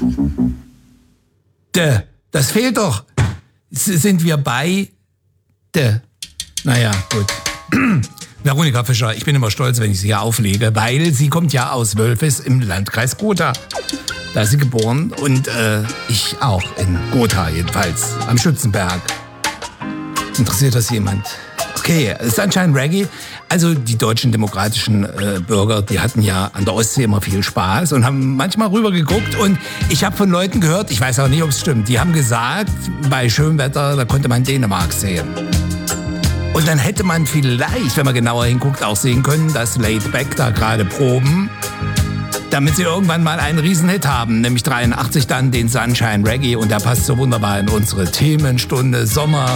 Das fehlt doch. Sind wir bei Naja, gut. Veronika Fischer, ich bin immer stolz, wenn ich sie hier auflege, weil sie kommt ja aus Wölfis im Landkreis Gotha. Da ist sie geboren und ich auch in Gotha jedenfalls, am Schützenberg. Interessiert das jemand? Okay, es ist anscheinend Reggae. Also die deutschen demokratischen Bürger, die hatten ja an der Ostsee immer viel Spaß und haben manchmal rübergeguckt. Und ich habe von Leuten gehört, ich weiß auch nicht, ob es stimmt, die haben gesagt, bei schönem Wetter, da konnte man Dänemark sehen. Und dann hätte man vielleicht, wenn man genauer hinguckt, auch sehen können, dass Laid Back da gerade proben, damit sie irgendwann mal einen Riesenhit haben, nämlich 83 dann den Sunshine Reggae. Und der passt so wunderbar in unsere Themenstunde Sommer.